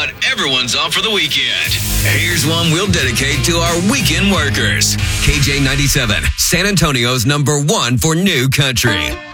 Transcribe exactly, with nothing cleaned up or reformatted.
but everyone's off for the weekend. Here's one we'll dedicate to our weekend workers. K J ninety-seven, San Antonio's number one for new country.